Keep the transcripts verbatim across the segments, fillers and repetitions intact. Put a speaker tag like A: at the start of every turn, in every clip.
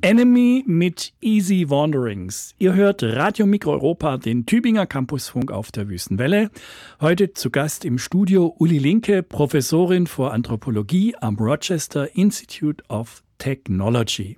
A: Enemy mit Easy Wanderings. Ihr hört Radio Mikro Europa, den Tübinger Campusfunk auf der Wüstenwelle. Heute zu Gast im Studio Uli Linke, Professorin für Anthropologie am Rochester Institute of Technology.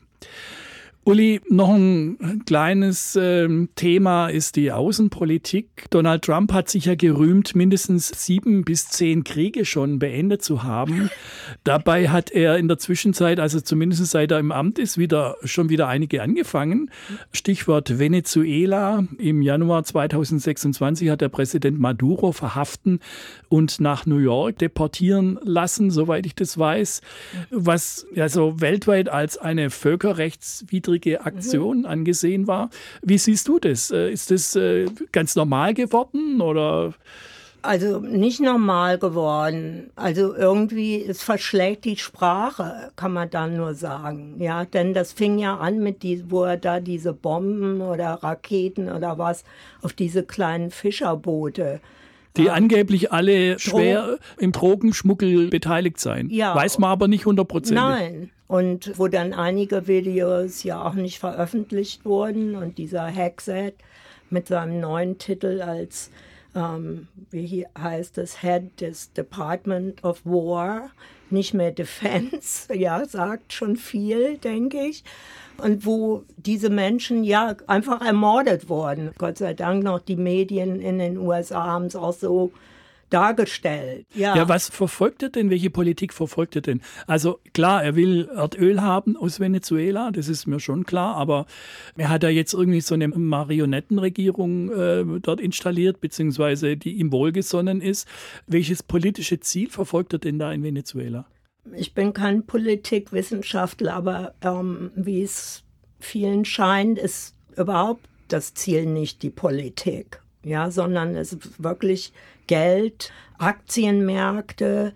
A: Uli, noch ein kleines äh, Thema ist die Außenpolitik. Donald Trump hat sich ja gerühmt, mindestens sieben bis zehn Kriege schon beendet zu haben. Dabei hat er in der Zwischenzeit, also zumindest seit er im Amt ist, wieder, schon wieder einige angefangen. Stichwort Venezuela. Im Januar zweitausendsechsundzwanzig hat der Präsident Maduro verhaften und nach New York deportieren lassen, soweit ich das weiß, was ja so weltweit als eine völkerrechtswidrige Aktion angesehen war. Wie siehst du das? Ist das ganz normal geworden oder?
B: Also nicht normal geworden. Also irgendwie, es verschlägt die Sprache, kann man dann nur sagen. Ja, denn das fing ja an mit die, wo er da diese Bomben oder Raketen oder was auf diese kleinen Fischerboote,
A: die angeblich alle schwer Dro- im Drogenschmuggel beteiligt seien.
B: Ja.
A: Weiß man aber nicht hundertprozentig.
B: Nein. Und wo dann einige Videos ja auch nicht veröffentlicht wurden und dieser Hexet mit seinem neuen Titel als, ähm, wie heißt es, Head des Department of War, nicht mehr Defense, ja, sagt schon viel, denke ich. Und wo diese Menschen ja einfach ermordet wurden. Gott sei Dank noch die Medien in den U S A haben es auch so dargestellt. Ja.
A: ja, was verfolgt er denn? Welche Politik verfolgt er denn? Also klar, er will Erdöl haben aus Venezuela, das ist mir schon klar, aber er hat ja jetzt irgendwie so eine Marionettenregierung äh, dort installiert, beziehungsweise die ihm wohlgesonnen ist. Welches politische Ziel verfolgt er denn da in Venezuela?
B: Ich bin kein Politikwissenschaftler, aber ähm, wie es vielen scheint, ist überhaupt das Ziel nicht die Politik, ja, sondern es ist wirklich Geld, Aktienmärkte,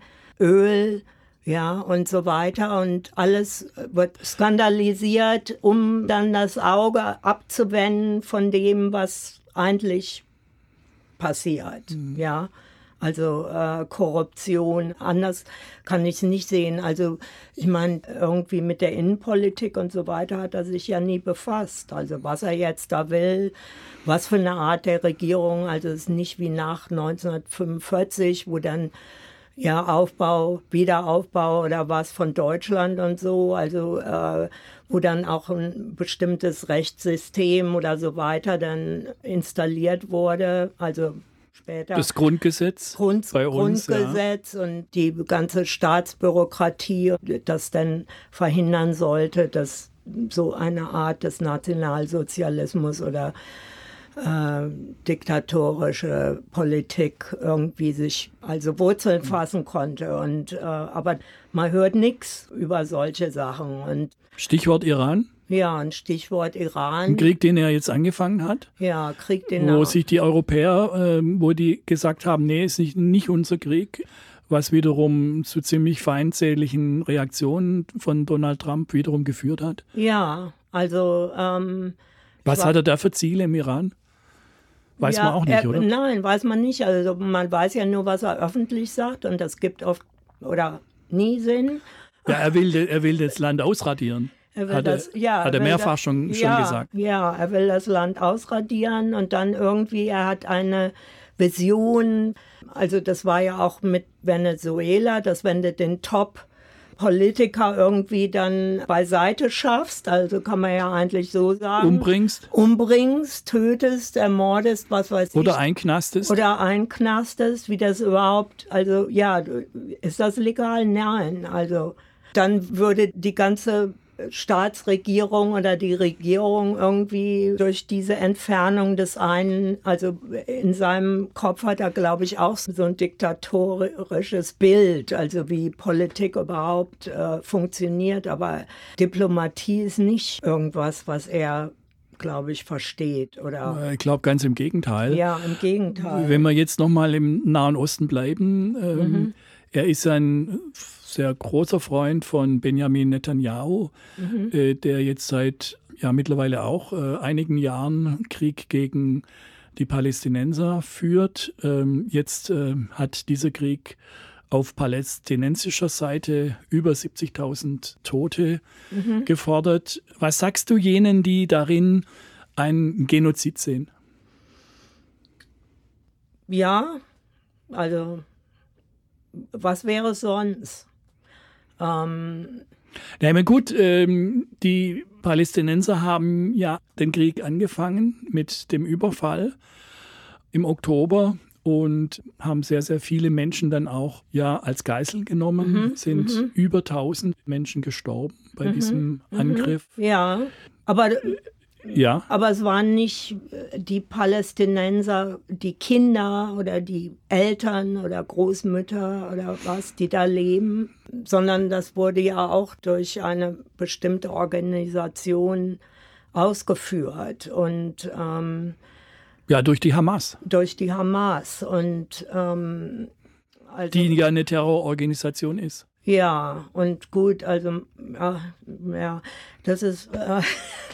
B: Öl, ja, und so weiter. Und alles wird skandalisiert, um dann das Auge abzuwenden von dem, was eigentlich passiert, mhm. ja. Also äh, Korruption, anders kann ich es nicht sehen. Also ich meine, irgendwie mit der Innenpolitik und so weiter hat er sich ja nie befasst. Also was er jetzt da will, was für eine Art der Regierung, also es ist nicht wie nach neunzehnhundertfünfundvierzig, wo dann ja Aufbau, Wiederaufbau oder was von Deutschland und so, also äh, wo dann auch ein bestimmtes Rechtssystem oder so weiter dann installiert wurde, also später.
A: Das Grundgesetz
B: Grund,
A: bei uns,
B: Grundgesetz
A: ja.
B: Und die ganze Staatsbürokratie, das dann verhindern sollte, dass so eine Art des Nationalsozialismus oder äh, diktatorische Politik irgendwie sich also Wurzeln fassen konnte. Und, äh, aber man hört nichts über solche Sachen. Und
A: Stichwort Iran?
B: Ja, ein Stichwort Iran.
A: Ein Krieg, den er jetzt angefangen hat.
B: Ja, Krieg, den
A: Wo
B: er...
A: sich die Europäer, äh, wo die gesagt haben, nee, ist nicht, nicht unser Krieg, was wiederum zu ziemlich feindsächlichen Reaktionen von Donald Trump wiederum geführt hat.
B: Ja, also... Ähm,
A: was war, hat er da für Ziele im Iran? Weiß
B: ja,
A: man auch nicht,
B: er,
A: oder?
B: Nein, weiß man nicht. Also man weiß ja nur, was er öffentlich sagt und das gibt oft oder nie Sinn.
A: Ja, er will, er will das Land ausradieren.
B: Er will
A: hat
B: das,
A: er,
B: ja,
A: hat er mehrfach das, schon, schon
B: ja,
A: gesagt.
B: Ja, er will das Land ausradieren und dann irgendwie, er hat eine Vision, also das war ja auch mit Venezuela, dass wenn du den Top-Politiker irgendwie dann beiseite schaffst, also kann man ja eigentlich so sagen.
A: Umbringst.
B: Umbringst, tötest, ermordest, was weiß ich.
A: Oder einknastest.
B: Oder einknastest, wie das überhaupt, also ja, ist das legal? Nein, also dann würde die ganze Staatsregierung oder die Regierung irgendwie durch diese Entfernung des einen, also in seinem Kopf hat er, glaube ich, auch so ein diktatorisches Bild, also wie Politik überhaupt äh, funktioniert, aber Diplomatie ist nicht irgendwas, was er, glaube ich, versteht. Oder
A: ich glaube ganz im Gegenteil.
B: Ja, im Gegenteil.
A: Wenn wir jetzt nochmal im Nahen Osten bleiben, ähm, mhm. er ist ein sehr großer Freund von Benjamin Netanyahu, mhm. äh, der jetzt seit ja mittlerweile auch äh, einigen Jahren Krieg gegen die Palästinenser führt. Ähm, jetzt äh, hat dieser Krieg auf palästinensischer Seite über siebzigtausend Tote mhm. gefordert. Was sagst du jenen, die darin einen Genozid sehen?
B: Ja, also was wäre sonst? Ähm
A: Ja, aber gut, ähm, die Palästinenser haben ja den Krieg angefangen mit dem Überfall im Oktober und haben sehr, sehr viele Menschen dann auch ja als Geisel genommen.
B: Mhm,
A: sind
B: mhm.
A: über tausend Menschen gestorben bei
B: Mhm,
A: diesem Angriff.
B: Ja, aber
A: Ja.
B: Aber es waren nicht die Palästinenser, die Kinder oder die Eltern oder Großmütter oder was, die da leben, sondern das wurde ja auch durch eine bestimmte Organisation ausgeführt und ähm,
A: ja, durch die Hamas.
B: Durch die Hamas und ähm, also,
A: die ja eine Terrororganisation ist.
B: Ja, und gut, also ja, ja das ist äh,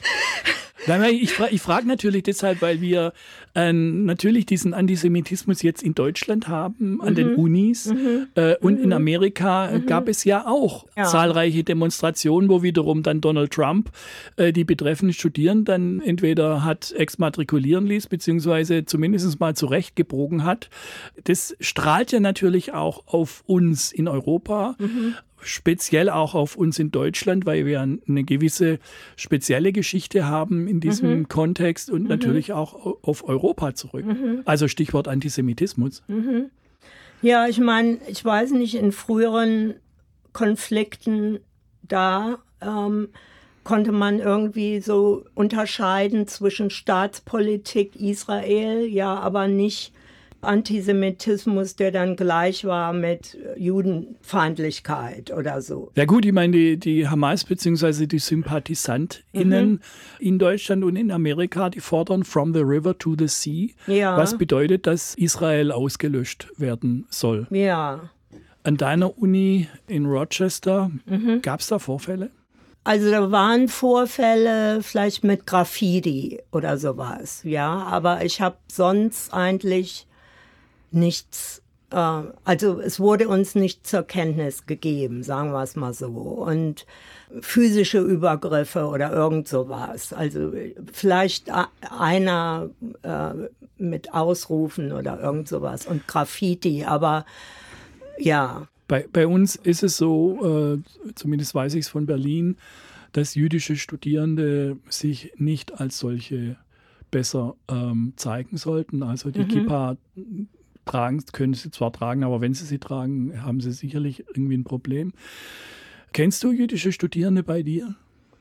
A: Ich frage ich frag natürlich deshalb, weil wir äh, natürlich diesen Antisemitismus jetzt in Deutschland haben, an mhm. den Unis. Mhm. Äh, und mhm. in Amerika mhm. gab es ja auch ja. zahlreiche Demonstrationen, wo wiederum dann Donald Trump äh, die betreffenden Studierenden entweder hat exmatrikulieren ließ, beziehungsweise zumindest mal zurechtgebogen hat. Das strahlt ja natürlich auch auf uns in Europa. Mhm. Speziell auch auf uns in Deutschland, weil wir eine gewisse spezielle Geschichte haben in diesem mhm. Kontext und mhm. natürlich auch auf Europa zurück. Mhm. Also Stichwort Antisemitismus.
B: Mhm. Ja, ich meine, ich weiß nicht, in früheren Konflikten da ähm, konnte man irgendwie so unterscheiden zwischen Staatspolitik Israel, ja, aber nicht Antisemitismus, der dann gleich war mit Judenfeindlichkeit oder so.
A: Ja gut, ich meine, die, die Hamas bzw. die SympathisantInnen mhm. in Deutschland und in Amerika, die fordern from the river to the sea, ja. was bedeutet, dass Israel ausgelöscht werden soll.
B: Ja.
A: An deiner Uni in Rochester, mhm. gab es da Vorfälle?
B: Also da waren Vorfälle vielleicht mit Graffiti oder sowas, ja, aber ich habe sonst eigentlich nichts, äh, also es wurde uns nicht zur Kenntnis gegeben, sagen wir es mal so. Und physische Übergriffe oder irgend sowas. Also vielleicht einer äh, mit Ausrufen oder irgend sowas und Graffiti, aber ja.
A: Bei, bei uns ist es so, äh, zumindest weiß ich es von Berlin, dass jüdische Studierende sich nicht als solche besser ähm, zeigen sollten. Also die mhm. Kippa tragen, können sie zwar tragen, aber wenn sie sie tragen, haben sie sicherlich irgendwie ein Problem. Kennst du jüdische Studierende bei dir?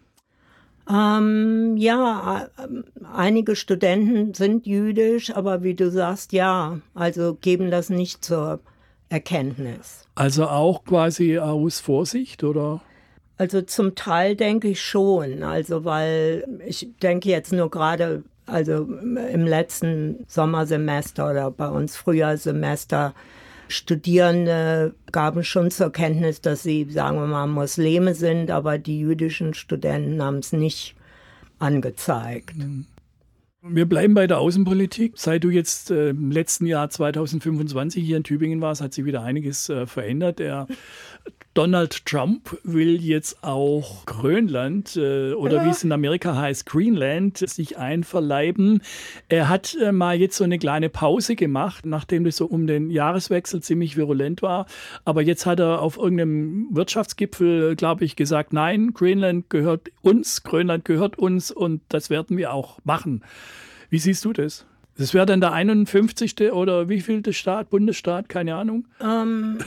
B: Ähm, ja, einige Studenten sind jüdisch, aber wie du sagst, ja, also geben das nicht zur Erkenntnis.
A: Also auch quasi aus Vorsicht, oder?
B: Also zum Teil denke ich schon, also weil ich denke jetzt nur gerade, also im letzten Sommersemester oder bei uns Frühjahrssemester, Studierende gaben schon zur Kenntnis, dass sie, sagen wir mal, Muslime sind, aber die jüdischen Studenten haben es nicht angezeigt.
A: Wir bleiben bei der Außenpolitik. Seit du jetzt äh, im letzten Jahr zwanzig fünfundzwanzig hier in Tübingen warst, hat sich wieder einiges äh, verändert. Der Donald Trump will jetzt auch Grönland äh, oder ja. wie es in Amerika heißt, Greenland, sich einverleiben. Er hat äh, mal jetzt so eine kleine Pause gemacht, nachdem das so um den Jahreswechsel ziemlich virulent war. Aber jetzt hat er auf irgendeinem Wirtschaftsgipfel, glaube ich, gesagt, nein, Greenland gehört uns, Grönland gehört uns und das werden wir auch machen. Wie siehst du das? Das wäre dann der einundfünfzigste oder wie viel Staat, Bundesstaat, keine Ahnung?
B: Um.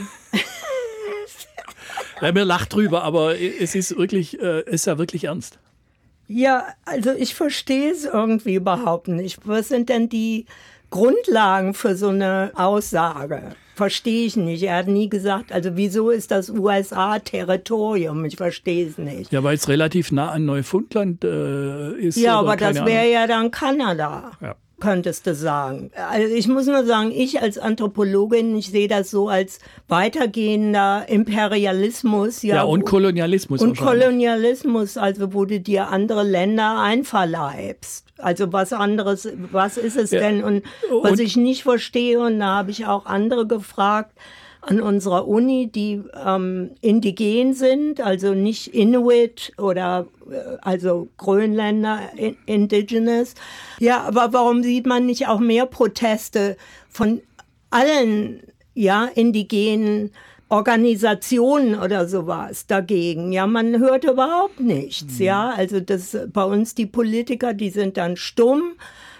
A: Ja, mir lacht drüber, aber es ist wirklich, äh, ist ja wirklich ernst.
B: Ja, also ich verstehe es irgendwie überhaupt nicht. Was sind denn die Grundlagen für so eine Aussage? Verstehe ich nicht. Er hat nie gesagt, also wieso ist das U S A-Territorium? Ich verstehe es nicht.
A: Ja, weil es relativ nah an Neufundland äh, ist.
B: Ja, aber das wäre ja dann Kanada.
A: Ja.
B: Könntest du sagen. Also ich muss nur sagen, ich als Anthropologin, ich sehe das so als weitergehender Imperialismus. Ja,
A: ja und Kolonialismus.
B: Und Kolonialismus, also wo du dir andere Länder einverleibst. Also was anderes, was ist es ja. denn? Und was und ich nicht verstehe, und da habe ich auch andere gefragt, an unserer Uni, die ähm, indigen sind, also nicht Inuit oder äh, also Grönländer, in, Indigenous. Ja, aber warum sieht man nicht auch mehr Proteste von allen, ja, indigenen Organisationen oder sowas dagegen? Ja, man hört überhaupt nichts, mhm. ja. Also das bei uns die Politiker, die sind dann stumm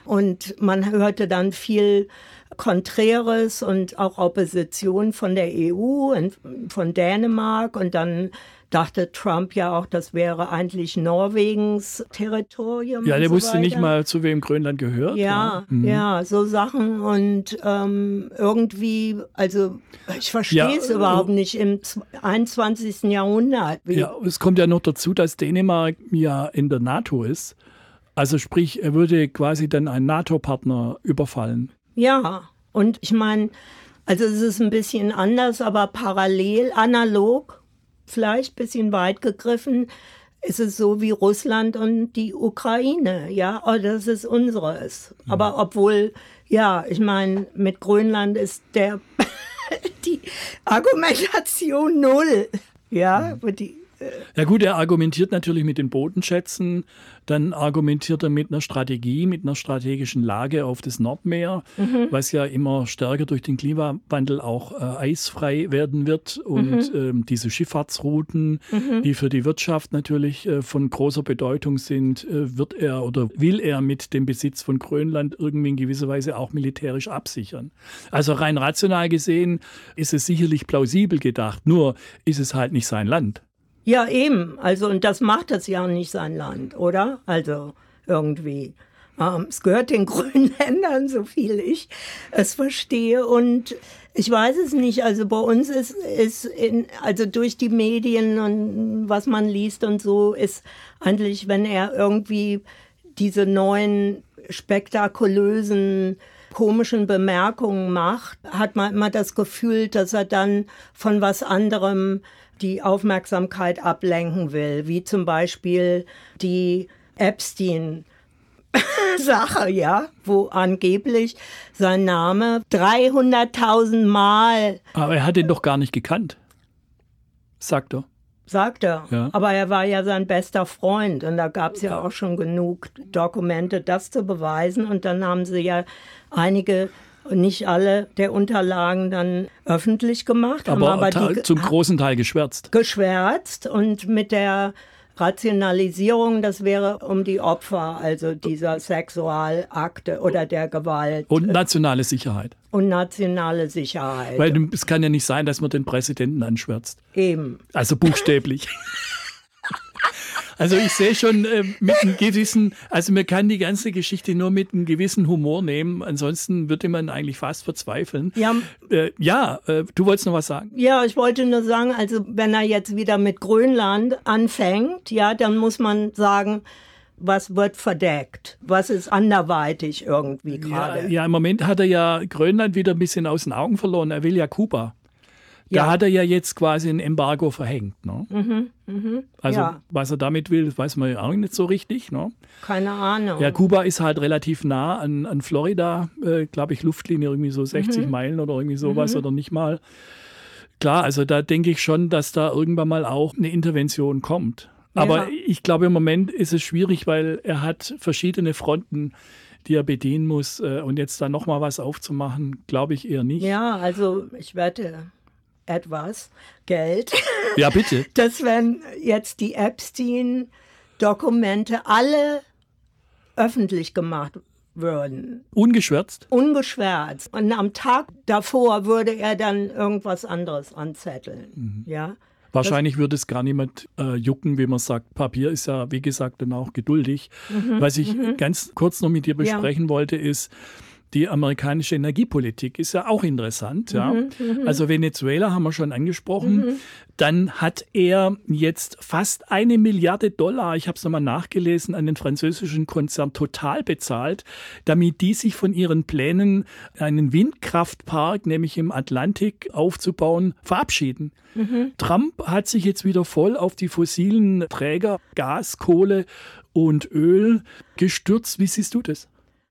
B: und man hörte dann viel Konträres und auch Opposition von der E U und von Dänemark und dann dachte Trump ja auch, das wäre eigentlich Norwegens Territorium.
A: Ja, der
B: so
A: wusste
B: weiter.
A: nicht mal, zu wem Grönland gehört.
B: Ja,
A: ja, mhm.
B: ja, so Sachen und ähm, irgendwie, also ich verstehe
A: ja,
B: es überhaupt nicht im einundzwanzigsten Jahrhundert. Wie
A: ja, es kommt ja noch dazu, dass Dänemark ja in der NATO ist. Also sprich, er würde quasi dann einen NATO-Partner überfallen.
B: Ja, und ich meine, also es ist ein bisschen anders, aber parallel, analog, vielleicht ein bisschen weit gegriffen, ist es so wie Russland und die Ukraine, ja, oh, das ist unseres. Mhm. Aber obwohl, ja, ich meine, mit Grönland ist der die Argumentation null, ja, mhm. die
A: Ja gut, er argumentiert natürlich mit den Bodenschätzen, dann argumentiert er mit einer Strategie, mit einer strategischen Lage auf das Nordmeer, mhm. was ja immer stärker durch den Klimawandel auch äh, eisfrei werden wird und mhm. ähm, diese Schifffahrtsrouten, mhm. die für die Wirtschaft natürlich äh, von großer Bedeutung sind, äh, wird er oder will er mit dem Besitz von Grönland irgendwie in gewisser Weise auch militärisch absichern. Also rein rational gesehen ist es sicherlich plausibel gedacht, nur ist es halt nicht sein Land.
B: Ja, eben. Also, und das macht das ja nicht sein Land, oder? Also, irgendwie. Ähm, es gehört den Grönländern, so viel ich es verstehe. Und ich weiß es nicht. Also, bei uns ist, ist in, also durch die Medien und was man liest und so, ist eigentlich, wenn er irgendwie diese neuen spektakulösen komischen Bemerkungen macht, hat man immer das Gefühl, dass er dann von was anderem die Aufmerksamkeit ablenken will, wie zum Beispiel die Epstein-Sache, ja, wo angeblich sein Name dreihunderttausend Mal...
A: Aber er hat ihn doch gar nicht gekannt, sagt er.
B: Sagt er.
A: Ja.
B: Aber er war ja sein bester Freund und da gab es ja auch schon genug Dokumente, das zu beweisen. Und dann haben sie ja einige, nicht alle der Unterlagen dann öffentlich gemacht.
A: Aber,
B: haben aber
A: die, zum großen Teil geschwärzt.
B: Geschwärzt und mit der Rationalisierung, das wäre um die Opfer, also dieser Sexualakte oder der Gewalt.
A: Und nationale Sicherheit.
B: Und nationale Sicherheit.
A: Weil es kann ja nicht sein, dass man den Präsidenten anschwärzt.
B: Eben.
A: Also buchstäblich. Also ich sehe schon äh, mit einem gewissen, also man kann die ganze Geschichte nur mit einem gewissen Humor nehmen, ansonsten würde man eigentlich fast verzweifeln. Ja, äh, ja äh, du wolltest noch was sagen?
B: Ja, ich wollte nur sagen, also wenn er jetzt wieder mit Grönland anfängt, ja, dann muss man sagen, was wird verdeckt? Was ist anderweitig irgendwie gerade?
A: Ja, ja, im Moment hat er ja Grönland wieder ein bisschen aus den Augen verloren. Er will ja Kuba. Da ja. hat er ja jetzt quasi ein Embargo verhängt. Ne?
B: Mhm, mhm,
A: also
B: ja.
A: was er damit will, weiß man ja auch nicht so richtig. Ne?
B: Keine Ahnung.
A: Ja, Kuba ist halt relativ nah an, an Florida, äh, glaube ich, Luftlinie irgendwie so sechzig mhm. Meilen oder irgendwie sowas mhm. oder nicht mal. Klar, also da denke ich schon, dass da irgendwann mal auch eine Intervention kommt. Aber ja. ich glaube, im Moment ist es schwierig, weil er hat verschiedene Fronten, die er bedienen muss. Und jetzt da nochmal was aufzumachen, glaube ich eher nicht.
B: Ja, also ich wette etwas Geld.
A: Ja, bitte.
B: Dass wenn jetzt die Epstein-Dokumente alle öffentlich gemacht würden.
A: Ungeschwärzt?
B: Ungeschwärzt. Und am Tag davor würde er dann irgendwas anderes anzetteln. Mhm. Ja.
A: Wahrscheinlich würde es gar niemand äh, jucken, wie man sagt. Papier ist ja, wie gesagt, dann auch geduldig. Mhm, Was ich mhm. ganz kurz noch mit dir besprechen ja. wollte, ist, die amerikanische Energiepolitik ist ja auch interessant. Ja? Mhm, also Venezuela haben wir schon angesprochen. Mhm. Dann hat er jetzt fast eine Milliarde Dollar, ich habe es nochmal nachgelesen, an den französischen Konzern Total bezahlt, damit die sich von ihren Plänen, einen Windkraftpark, nämlich im Atlantik, aufzubauen, verabschieden. Mhm. Trump hat sich jetzt wieder voll auf die fossilen Träger, Gas, Kohle und Öl gestürzt. Wie siehst du das?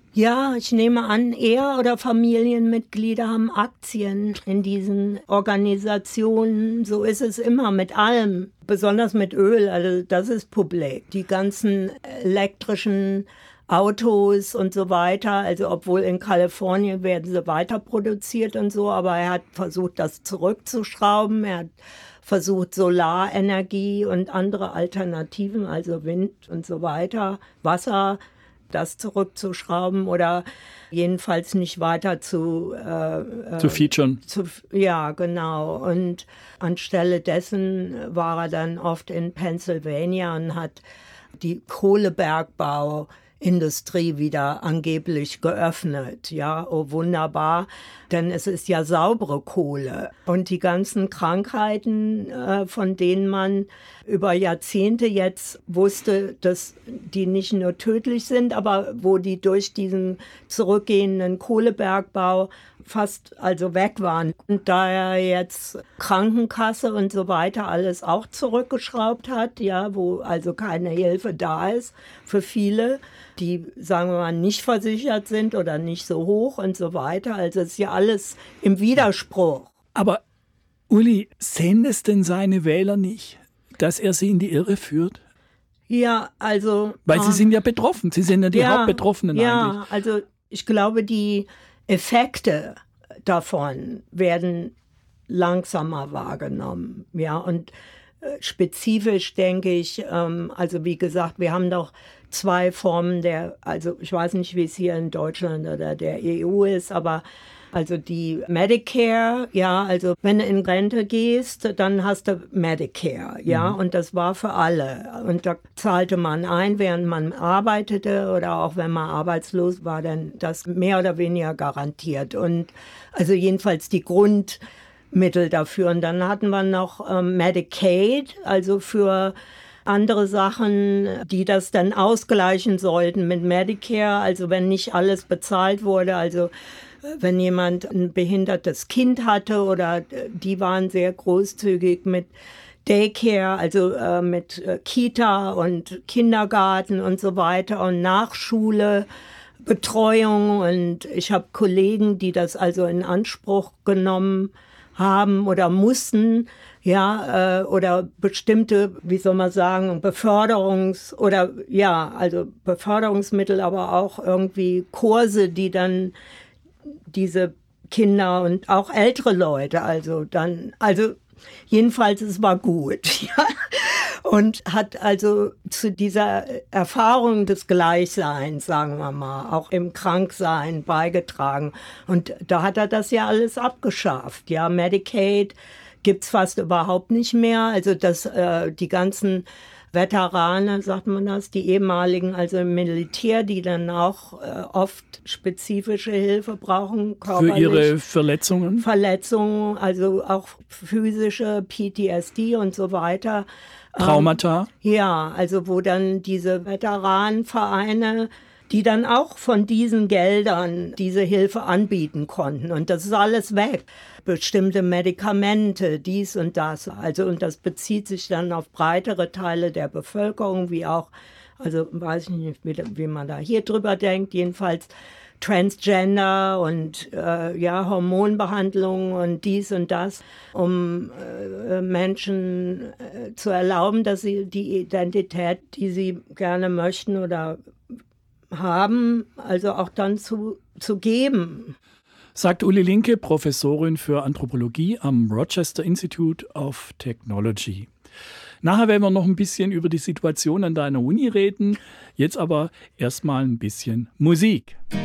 B: Ja, ich nehme an, er oder Familienmitglieder haben Aktien in diesen Organisationen. So ist es immer mit allem, besonders mit Öl. Also das ist publik. Die ganzen elektrischen Autos und so weiter. Also obwohl in Kalifornien werden sie weiter produziert und so, aber er hat versucht, das zurückzuschrauben. Er hat versucht, Solarenergie und andere Alternativen, also Wind und so weiter, Wasser, das zurückzuschrauben oder jedenfalls nicht weiter zu... Äh,
A: zu featuren.
B: Zu, ja, genau. Und anstelle dessen war er dann oft in Pennsylvania und hat die Kohlebergbauindustrie wieder angeblich geöffnet. Ja, oh wunderbar, denn es ist ja saubere Kohle. Und die ganzen Krankheiten, äh, von denen man über Jahrzehnte jetzt wusste, dass die nicht nur tödlich sind, aber wo die durch diesen zurückgehenden Kohlebergbau fast also weg waren. Und da er jetzt Krankenkasse und so weiter alles auch zurückgeschraubt hat, ja, wo also keine Hilfe da ist für viele, die, sagen wir mal, nicht versichert sind oder nicht so hoch und so weiter. Also es ist ja alles im Widerspruch.
A: Aber Uli, sehen es denn seine Wähler nicht, dass er sie in die Irre führt?
B: Ja, also...
A: Weil
B: äh,
A: sie sind ja betroffen, sie sind ja die
B: ja,
A: Hauptbetroffenen
B: ja,
A: eigentlich.
B: Ja, also ich glaube, die Effekte davon werden langsamer wahrgenommen. Ja, und äh, spezifisch denke ich, ähm, also wie gesagt, wir haben doch zwei Formen der, also ich weiß nicht, wie es hier in Deutschland oder der E U ist, aber also die Medicare, ja, also wenn du in Rente gehst, dann hast du Medicare, ja, mhm. und das war für alle. Und da zahlte man ein, während man arbeitete oder auch wenn man arbeitslos war, dann das mehr oder weniger garantiert. Und also jedenfalls die Grundmittel dafür. Und dann hatten wir noch ähm, Medicaid, also für andere Sachen, die das dann ausgleichen sollten mit Medicare, also wenn nicht alles bezahlt wurde, also wenn jemand ein behindertes Kind hatte oder die waren sehr großzügig mit Daycare, also äh, mit äh, Kita und Kindergarten und so weiter und Nachschule, Betreuung. Und ich habe Kollegen, die das also in Anspruch genommen haben oder mussten, ja, äh, oder bestimmte, wie soll man sagen, Beförderungs- oder ja, also Beförderungsmittel, aber auch irgendwie Kurse, die dann diese Kinder und auch ältere Leute, also dann, also jedenfalls, es war gut, ja. Und hat also zu dieser Erfahrung des Gleichseins, sagen wir mal, auch im Kranksein beigetragen. Und da hat er das ja alles abgeschafft, ja. Medicaid gibt's fast überhaupt nicht mehr, also das, äh, die ganzen Veteranen, sagt man das, die ehemaligen, also im Militär, die dann auch äh, oft spezifische Hilfe brauchen.
A: Für ihre Verletzungen?
B: Verletzungen, also auch physische P T S D und so weiter.
A: Traumata?
B: Ähm, ja, also wo dann diese Veteranenvereine, die dann auch von diesen Geldern diese Hilfe anbieten konnten. Und das ist alles weg. Bestimmte Medikamente, dies und das. Also, und das bezieht sich dann auf breitere Teile der Bevölkerung, wie auch, also weiß ich nicht, wie, wie man da hier drüber denkt, jedenfalls Transgender und äh, ja, Hormonbehandlung und dies und das, um äh, Menschen äh, zu erlauben, dass sie die Identität, die sie gerne möchten oder haben, also auch dann zu, zu geben.
A: Sagt Uli Linke, Professorin für Anthropologie am Rochester Institute of Technology. Nachher werden wir noch ein bisschen über die Situation an deiner Uni reden. Jetzt aber erstmal ein bisschen Musik.